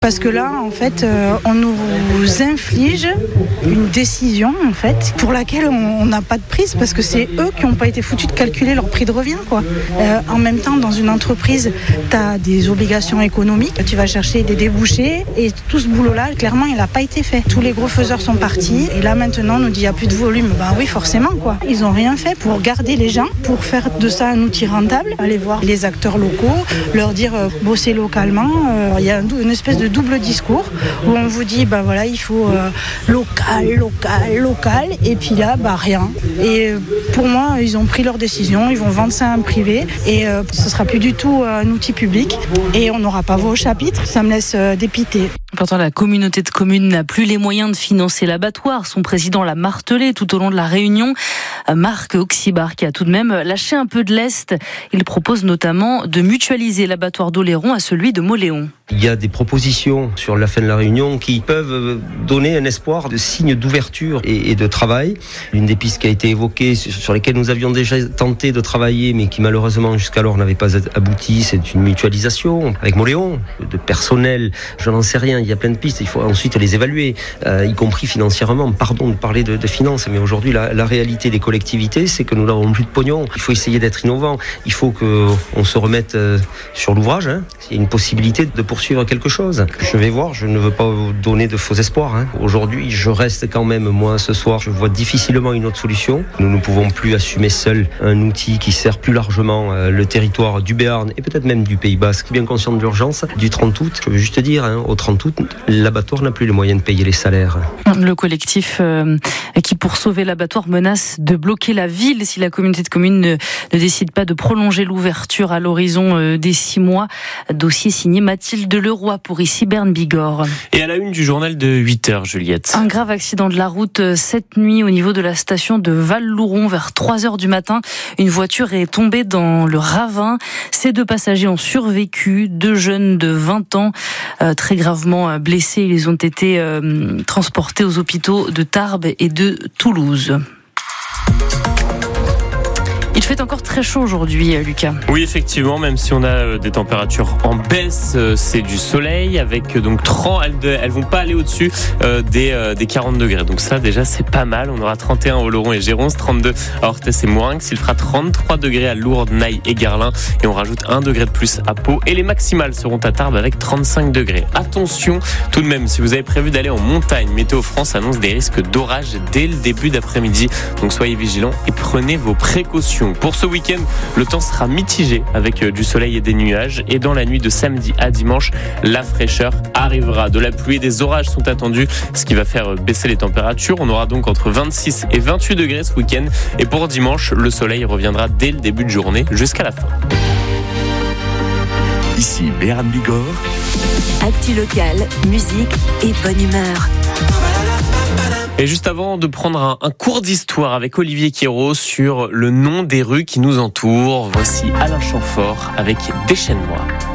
Parce que là, en fait, on nous inflige une décision, en fait, pour laquelle on n'a pas de prise, parce que c'est eux qui n'ont pas été foutus de calculer leur prix de revient, quoi. En même temps, dans une entreprise, tu as des obligations économiques, tu vas chercher des débouchés, et tout ce boulot-là, clairement, il n'a pas été fait. Tous les gros faiseurs sont partis, et là, maintenant, on nous dit, il n'y a plus de volume. Ben oui, forcément, quoi. Ils n'ont rien fait pour garder les gens, pour faire de ça un outil rentable, aller voir les acteurs locaux, leur dire, bosser localement. Il y a une espèce de double discours où on vous dit voilà, il faut local, et puis là rien. Et pour moi, ils ont pris leur décision, ils vont vendre ça à un privé et ce sera plus du tout un outil public et on n'aura pas voix au chapitre. Ça me laisse dépité. Pourtant, la communauté de communes n'a plus les moyens de financer l'abattoir. Son président l'a martelé tout au long de la réunion. Marc Auxibar, qui a tout de même lâché un peu de lest. Il propose notamment de mutualiser l'abattoir d'Oléron à celui de Mauléon. Il y a des propositions sur la fin de la réunion qui peuvent donner un espoir de signe d'ouverture et de travail. L'une des pistes qui a été évoquée, sur lesquelles nous avions déjà tenté de travailler, mais qui malheureusement jusqu'alors n'avait pas abouti, c'est une mutualisation avec Mauléon, de personnel, je n'en sais rien. Il y a plein de pistes, il faut ensuite les évaluer, y compris financièrement. Pardon de parler de finances, mais aujourd'hui la réalité des collectivités, c'est que nous n'avons plus de pognon. Il faut essayer d'être innovant, il faut qu'on se remette sur l'ouvrage. Il y a une possibilité de poursuivre quelque chose. Je vais voir, je ne veux pas vous donner de faux espoirs. Aujourd'hui, je reste quand même, moi, ce soir, je vois difficilement une autre solution. Nous ne pouvons plus assumer seul un outil qui sert plus largement le territoire du Béarn et peut-être même du Pays Basque. Bien conscient de l'urgence du 30 août, je veux juste dire, au 30 août, l'abattoir n'a plus les moyens de payer les salaires. Le collectif qui, pour sauver l'abattoir, menace de bloquer la ville si la communauté de communes ne décide pas de prolonger l'ouverture à l'horizon des 6 mois. Dossier signé Mathilde Leroy pour ici Berne Bigorre. Et à la une du journal de 8h, Juliette. Un grave accident de la route cette nuit au niveau de la station de Val-Louron vers 3h du matin. Une voiture est tombée dans le ravin. Ces 2 passagers ont survécu. 2 jeunes de 20 ans très gravement blessés. Ils ont été transportés aux hôpitaux de Tarbes et de Toulouse. Il fait encore très chaud aujourd'hui, Lucas. Oui, effectivement, même si on a des températures en baisse, c'est du soleil avec donc 30. Elles vont pas aller au-dessus des 40 degrés. Donc ça, déjà, c'est pas mal. On aura 31 à Oloron et Géronce, 32 à Orthez et Morinx. Il fera 33 degrés à Lourdes, Naï et Garlin. Et on rajoute 1 degré de plus à Pau. Et les maximales seront à Tarbes avec 35 degrés. Attention, tout de même, si vous avez prévu d'aller en montagne, Météo France annonce des risques d'orage dès le début d'après-midi. Donc soyez vigilants et prenez vos précautions. Pour ce week-end, le temps sera mitigé avec du soleil et des nuages. Et dans la nuit de samedi à dimanche, la fraîcheur arrivera. De la pluie et des orages sont attendus, ce qui va faire baisser les températures. On aura donc entre 26 et 28 degrés ce week-end. Et pour dimanche, le soleil reviendra dès le début de journée jusqu'à la fin. Ici Béarn Bigorre. Actu local, musique et bonne humeur. Et juste avant de prendre un cours d'histoire avec Olivier Quérault sur le nom des rues qui nous entourent, voici Alain Chamfort avec Déchaîne-moi.